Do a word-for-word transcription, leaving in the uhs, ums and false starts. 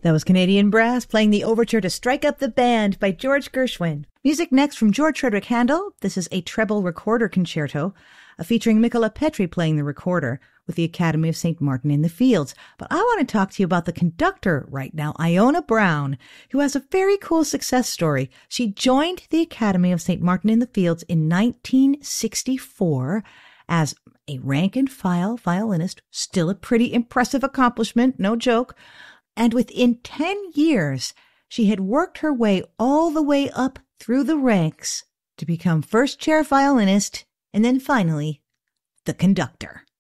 That was Canadian Brass playing the overture to Strike Up the Band by George Gershwin. Music next from George Frederick Handel. This is a treble recorder concerto uh, featuring Mikola Petri playing the recorder with the Academy of Saint Martin in the Fields. But I want to talk to you about the conductor right now, Iona Brown, who has a very cool success story. She joined the Academy of Saint Martin in the Fields in nineteen sixty-four as a rank and file violinist, still a pretty impressive accomplishment, no joke. And within ten years, she had worked her way all the way up through the ranks to become first chair violinist and then finally the conductor.